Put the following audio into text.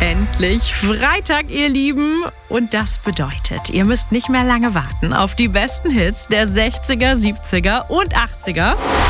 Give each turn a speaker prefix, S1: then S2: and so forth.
S1: Endlich Freitag, ihr Lieben. Und das bedeutet, ihr müsst nicht mehr lange warten auf die besten Hits der 60er, 70er und 80er.